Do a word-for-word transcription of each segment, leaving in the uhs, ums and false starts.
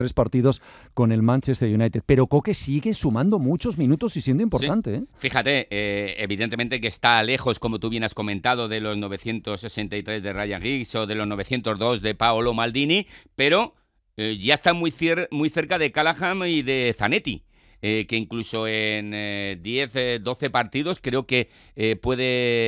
tres partidos con el Manchester United. Pero Coque sigue sumando muchos minutos y siendo importante. Sí. ¿eh? Fíjate, eh, evidentemente que está lejos, como tú bien has comentado, de los novecientos sesenta y tres de Ryan Giggs o de los novecientos dos de Paolo Maldini, pero eh, ya está muy, cier- muy cerca de Callahan y de Zanetti. Eh, que incluso en eh, diez, doce partidos creo que eh, puede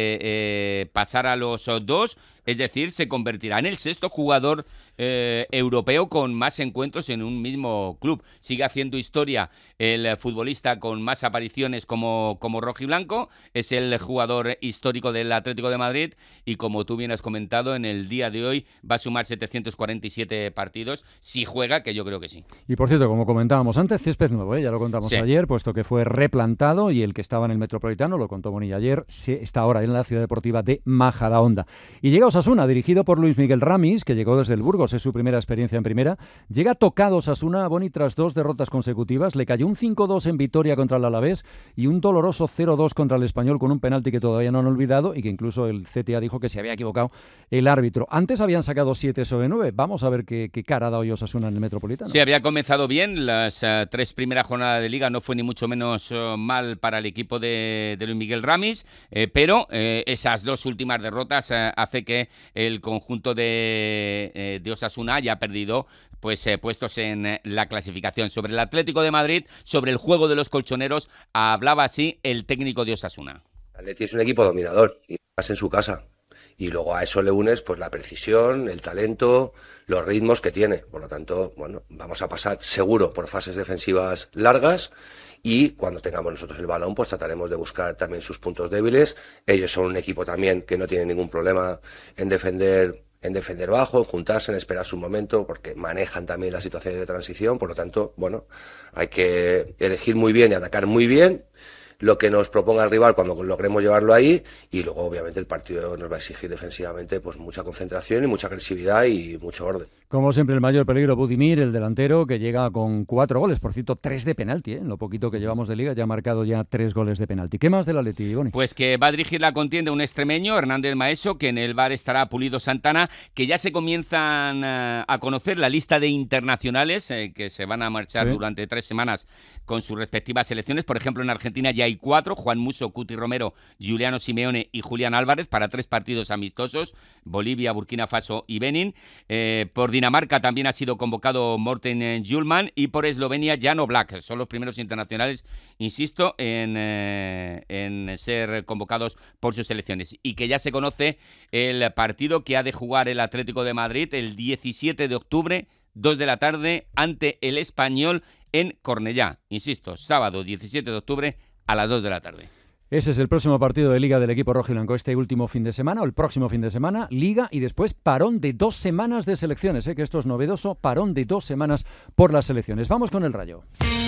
eh, pasar a los dos, es decir, se convertirá en el sexto jugador eh, europeo con más encuentros en un mismo club. Sigue haciendo historia el futbolista con más apariciones como, como rojiblanco, es el jugador histórico del Atlético de Madrid y, como tú bien has comentado, en el día de hoy va a sumar setecientos cuarenta y siete partidos, si juega, que yo creo que sí. Y por cierto, como comentábamos antes, césped nuevo, ¿eh? Ya lo contamos sí. ayer, puesto que fue replantado y el que estaba en el Metropolitano, lo contó Bonilla ayer, se está ahora en la ciudad deportiva de Majadahonda. Y llega Osasuna, dirigido por Luis Miguel Ramis, que llegó desde el Burgos, es su primera experiencia en primera. Llega tocado Osasuna, Boni, tras dos derrotas consecutivas. Le cayó un cinco dos en Vitoria contra el Alavés y un doloroso cero dos contra el Español con un penalti que todavía no han olvidado y que incluso el C T A dijo que se había equivocado el árbitro. Antes habían sacado siete sobre nueve. Vamos a ver qué, qué cara ha dado hoy Osasuna en el Metropolitano. Sí, había comenzado bien. Las uh, tres primeras jornadas de Liga no fue ni mucho menos uh, mal para el equipo de, de Luis Miguel Ramis, eh, pero eh, esas dos últimas derrotas uh, hace que el conjunto de, eh, de Osasuna haya perdido pues eh, puestos en eh, la clasificación. Sobre el Atlético de Madrid, sobre el juego de los colchoneros, hablaba así el técnico de Osasuna. El Atleti es un equipo dominador y más en su casa. Y luego a eso le unes pues la precisión, el talento, los ritmos que tiene. Por lo tanto, bueno, vamos a pasar seguro por fases defensivas largas y cuando tengamos nosotros el balón pues trataremos de buscar también sus puntos débiles. Ellos son un equipo también que no tiene ningún problema en defender en defender bajo, en juntarse, en esperar su momento, porque manejan también las situaciones de transición. Por lo tanto, bueno, hay que elegir muy bien y atacar muy bien lo que nos proponga el rival cuando logremos llevarlo ahí, y luego obviamente el partido nos va a exigir defensivamente pues mucha concentración y mucha agresividad y mucho orden. Como siempre, el mayor peligro, Budimir, el delantero, que llega con cuatro goles, por cierto, tres de penalti, ¿eh? En lo poquito que llevamos de Liga ya ha marcado ya tres goles de penalti. ¿Qué más del Atleti, Boni? Pues que va a dirigir la contienda un extremeño, Hernández Maeso, que en el V A R estará Pulido Santana, que ya se comienzan uh, a conocer la lista de internacionales eh, que se van a marchar sí. durante tres semanas con sus respectivas selecciones. Por ejemplo, en Argentina ya hay cuatro, Juan Musso, Cuti Romero, Giuliano Simeone y Julián Álvarez, para tres partidos amistosos, Bolivia, Burkina Faso y Benin. Eh, por Dinamarca también ha sido convocado Morten Hjulmand y por Eslovenia Jan Oblak. Son los primeros internacionales, insisto, en, eh, en ser convocados por sus selecciones. Y que ya se conoce el partido que ha de jugar el Atlético de Madrid el diecisiete de octubre, dos de la tarde, ante el Español en Cornellá. Insisto, sábado diecisiete de octubre a las dos de la tarde. Ese es el próximo partido de Liga del equipo rojiblanco, este último fin de semana, o el próximo fin de semana, Liga, y después parón de dos semanas de selecciones, ¿eh? Que esto es novedoso, parón de dos semanas por las selecciones. Vamos con el Rayo.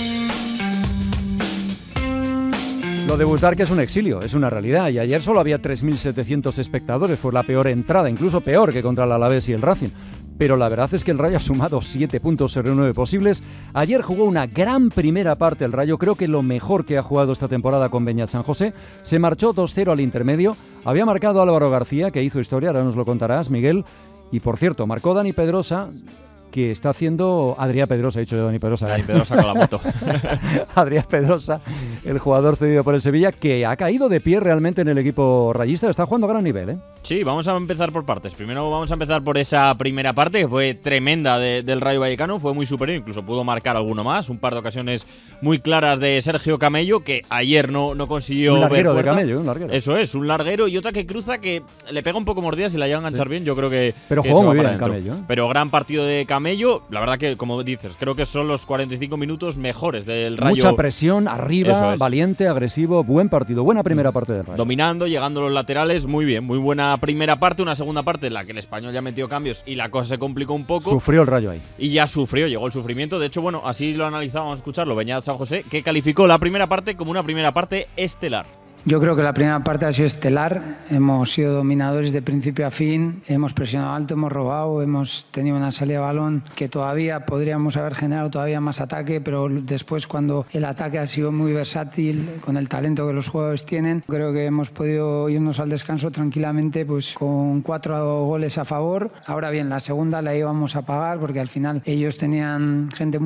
Lo de Butarque es un exilio, es una realidad, y ayer solo había tres mil setecientos espectadores, fue la peor entrada, incluso peor que contra el Alavés y el Racing. Pero la verdad es que el Rayo ha sumado siete puntos sobre nueve posibles. Ayer jugó una gran primera parte el Rayo, creo que lo mejor que ha jugado esta temporada con Beñat San José. Se marchó dos cero al intermedio. Había marcado Álvaro García, que hizo historia, ahora nos lo contarás, Miguel. Y por cierto, marcó Dani Pedrosa, que está haciendo... Adrián Pedrosa, he dicho yo Dani Pedrosa. Dani Pedrosa con la moto. Adrián Pedrosa, el jugador cedido por el Sevilla, que ha caído de pie realmente en el equipo rayista. Está jugando a gran nivel, ¿eh? Sí, vamos a empezar por partes. Primero vamos a empezar por esa primera parte, que fue tremenda de, del Rayo Vallecano, fue muy superior, incluso pudo marcar alguno más, un par de ocasiones muy claras de Sergio Camello, que ayer no, no consiguió un larguero ver de Camello, un larguero. Eso es, un larguero, y otra que cruza que le pega un poco mordida, si la llega a enganchar sí. bien, yo creo que Pero que jugó se va muy para bien dentro. Camello, ¿eh? Pero gran partido de Camello, la verdad que, como dices, creo que son los cuarenta y cinco minutos mejores del Rayo. Mucha presión, arriba, valiente, agresivo, buen partido, buena primera parte del Rayo. Dominando, llegando a los laterales, muy bien, muy buena primera parte, una segunda parte en la que el Español ya metió cambios y la cosa se complicó un poco. Sufrió el Rayo ahí. Y ya sufrió, llegó el sufrimiento. De hecho, bueno, así lo analizábamos, a escucharlo, Beñat San José, que calificó la primera parte como una primera parte estelar. Yo creo que la primera parte ha sido estelar, hemos sido dominadores de principio a fin, hemos presionado alto, hemos robado, hemos tenido una salida de balón que todavía podríamos haber generado todavía más ataque, pero después cuando el ataque ha sido muy versátil, con el talento que los jugadores tienen, creo que hemos podido irnos al descanso tranquilamente pues con cuatro goles a favor. Ahora bien, la segunda la íbamos a pagar porque al final ellos tenían gente